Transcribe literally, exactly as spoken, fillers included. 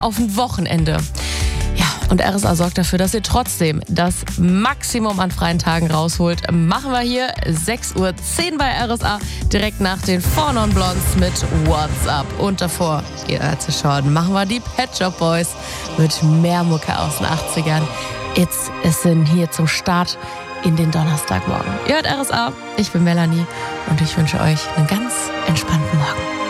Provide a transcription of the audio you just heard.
auf ein Wochenende. Ja, und R S A sorgt dafür, dass ihr trotzdem das Maximum an freien Tagen rausholt. Machen wir hier sechs Uhr zehn bei R S A, direkt nach den Four Non Blondes mit What's Up. Und davor, ihr hört es schon, machen wir die Pet Shop Boys mit mehr Mucke aus den achtzigern. It's a Sin hier zum Start in den Donnerstagmorgen. Ihr hört R S A, ich bin Melanie und ich wünsche euch einen ganz entspannten Morgen.